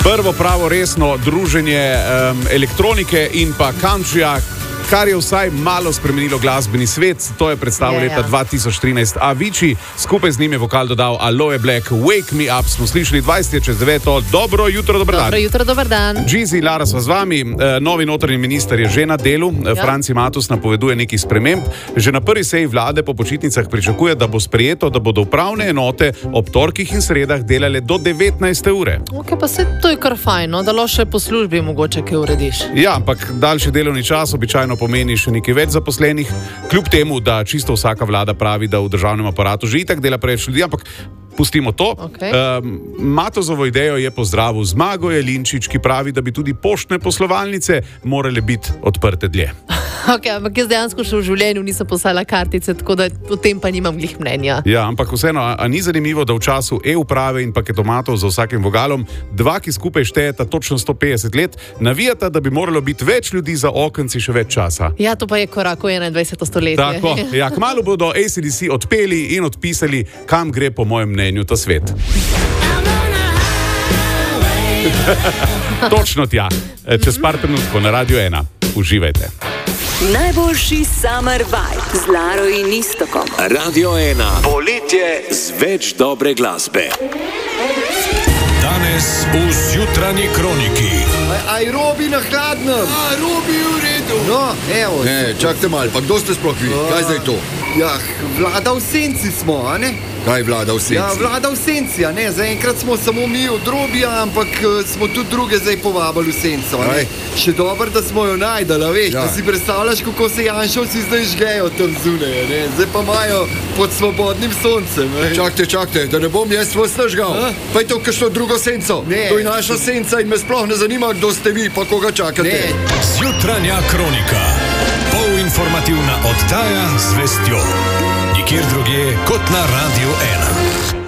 prvo pravo resno druženje elektronike in pa countryja, kar je vsaj malo spremenilo glasbeni svet. To je predstavil leta 2013 Avicii, skupaj z njim je vokal dodal Aloe Black, Wake Me Up. Smo slišali 20:09. Dobro jutro, dober dan. Dobro jutro, dober dan. Jeezy, Lara sva z vami. Novi notranji minister je že na delu. Franci Matus napoveduje nekih sprememb. Že na prvi seji vlade po počitnicah pričakuje, da bo sprejeto, da bodo upravne enote ob torkih in sredah delale do 19. ure. Ok, pa se to je kar fajn, no? Da lo še po službi mogoče kaj urediš. Ja, ampak daljši delovni čas običajno pomeni še nekaj več zaposlenih, kljub temu, da čisto vsaka vlada pravi, da v državnem aparatu že itak dela preveč ljudi, ampak pustimo to. Okay. Matozovo idejo je pozdravil Zmago Jelinčič, ki pravi, da bi tudi poštne poslovalnice morale biti odprte dlje. Ok, ampak jaz dejansko še v življenju nisem poslala kartice, tako da o tem pa nimam glih mnenja. Ja, ampak vseeno, a ni zanimivo, da v času e-uprave in paketomatov za vsakim vogalom dva, ki skupaj štejeta točno 150 let, navijata, da bi moralo biti več ljudi za okenci še več časa. Ja, to pa je korak v 21. stoletje. Tako, ja, kmalu bodo AC/DC odpeli in odpisali, kam gre po mojem mnenju ta svet. Točno tja, čez par trenutkov na Radio 1. Uživajte. Najboljši summer vibe z Laro in Istokom. Radio 1. Poletje z več dobre glasbe. Danes v Zjutranji kroniki. Aj Robi na hladnem. Robi v redu. No, evo. Ne, čakajte malo, pa kdo ste sploh vi? Kaj zdaj to? Ja, vlada v senci smo, a ne? Kaj vlada v senci? Ja, vlada v senci, a ne? Zaenkrat smo samo mi od Robija, ampak smo tudi druge zdaj povabili v senco, a ne? Še dobro, da smo jo najdali, veš? Ja. Da si predstavljaš, kako se Janšovci zdaj žgejo tam zunaj, a ne? Zdaj pa imajo pod svobodnim soncem, ne? Čakajte, da ne bom jaz vas nažgal. Pa je to kakšno drugo senco? Ne. To je naša senca in me sploh ne zanima, kdo ste vi, pa koga čakate. Ne. Zjutranja kronika. Polinformativna oddaja z vestjo. Nikjer drugje kot na Radio 1.